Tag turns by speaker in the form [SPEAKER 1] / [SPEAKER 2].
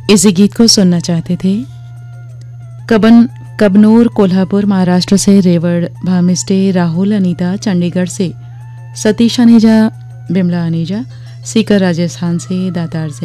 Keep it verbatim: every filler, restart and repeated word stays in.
[SPEAKER 1] इसी गीत को सुनना चाहते थे। कबन कबनूर कोल्हापुर महाराष्ट्र से रेवड़ भामिस्टे राहुल अनीता, चंडीगढ़ से सतीश अनीजा, बिमला अनीजा, सीकर राजस्थान से, दातार से